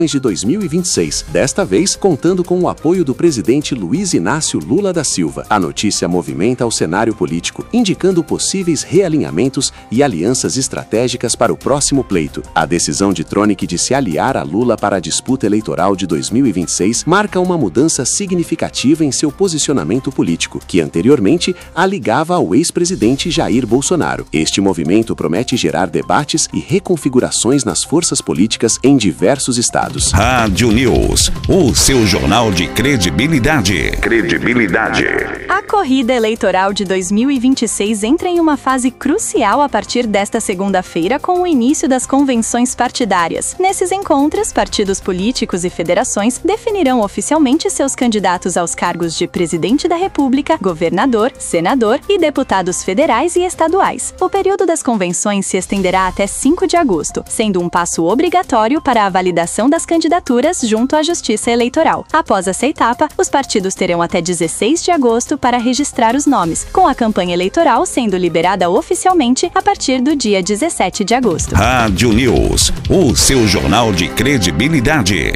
de 2026, desta vez contando com o apoio do presidente Luiz Inácio Lula da Silva. A notícia movimenta o cenário político, indicando possíveis realinhamentos e alianças estratégicas para o próximo pleito. A decisão de Tronic de se aliar a Lula para a disputa eleitoral de 2026 marca uma mudança significativa em seu posicionamento político, que anteriormente a ligava ao ex-presidente Jair Bolsonaro. Este movimento promete gerar debates e reconfigurações nas forças políticas em diversos estados. Rádio News, o seu jornal de credibilidade. A corrida eleitoral de 2026 entra em uma fase crucial a partir desta segunda-feira com o início das convenções partidárias. Nesses encontros, partidos políticos e federações definirão oficialmente seus candidatos aos cargos de presidente da República, governador, senador e deputados federais e estaduais. O período das convenções se estenderá até 5 de agosto, sendo um passo obrigatório para a validação das candidaturas junto à Justiça Eleitoral. Após essa etapa, os partidos terão até 16 de agosto para registrar os nomes, com a campanha eleitoral sendo liberada oficialmente a partir do dia 17 de agosto. Rádio News, o seu jornal de credibilidade.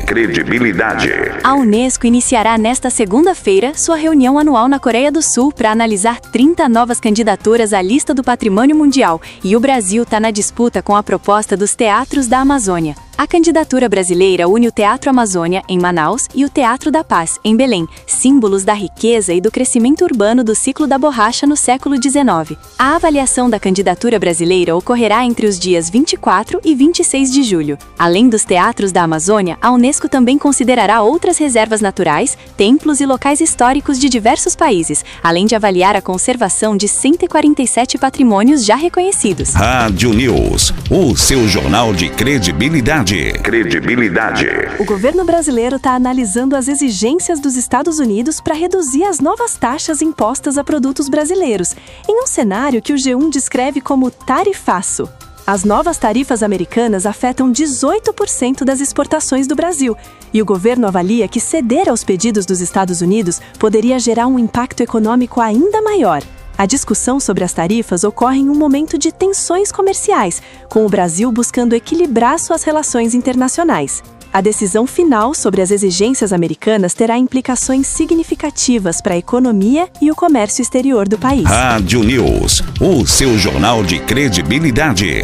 A Unesco iniciará nesta segunda-feira sua reunião anual na Coreia do Sul para analisar 30 novas candidaturas à lista do Patrimônio Mundial, e o Brasil está na disputa com a proposta dos Teatros da Amazônia. A candidatura brasileira une o Teatro Amazônia, em Manaus, e o Teatro da Paz, em Belém, símbolos da riqueza e do crescimento urbano do ciclo da borracha no século XIX. A avaliação da candidatura brasileira ocorrerá entre os dias 24 e 26 de julho. Além dos Teatros da Amazônia, a Unesco também considerará outras reservas naturais, templos e locais históricos de diversos países, além de avaliar a conservação de 147 patrimônios já reconhecidos. Rádio News, o seu jornal de credibilidade. O governo brasileiro está analisando as exigências dos Estados Unidos para reduzir as novas taxas impostas a produtos brasileiros, em um cenário que o G1 descreve como tarifaço. As novas tarifas americanas afetam 18% das exportações do Brasil, e o governo avalia que ceder aos pedidos dos Estados Unidos poderia gerar um impacto econômico ainda maior. A discussão sobre as tarifas ocorre em um momento de tensões comerciais, com o Brasil buscando equilibrar suas relações internacionais. A decisão final sobre as exigências americanas terá implicações significativas para a economia e o comércio exterior do país. Rádio News, o seu jornal de credibilidade.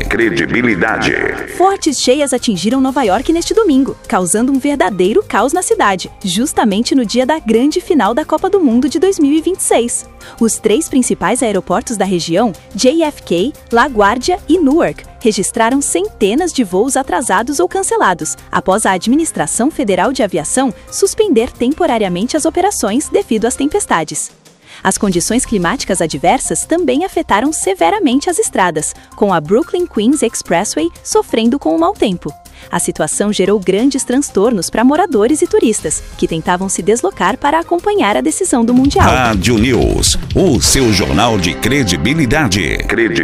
Fortes cheias atingiram Nova York neste domingo, causando um verdadeiro caos na cidade, justamente no dia da grande final da Copa do Mundo de 2026. Os 3 principais aeroportos da região, JFK, LaGuardia e Newark, registraram centenas de voos atrasados ou cancelados, após a Administração Federal de Aviação suspender temporariamente as operações devido às tempestades. As condições climáticas adversas também afetaram severamente as estradas, com a Brooklyn Queens Expressway sofrendo com o mau tempo. A situação gerou grandes transtornos para moradores e turistas, que tentavam se deslocar para acompanhar a decisão do Mundial. Rádio News, o seu jornal de credibilidade.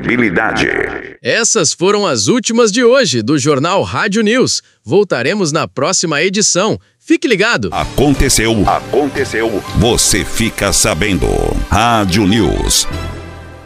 Essas foram as últimas de hoje do Jornal Rádio News. Voltaremos na próxima edição. Fique ligado. Aconteceu. Você fica sabendo. Rádio News.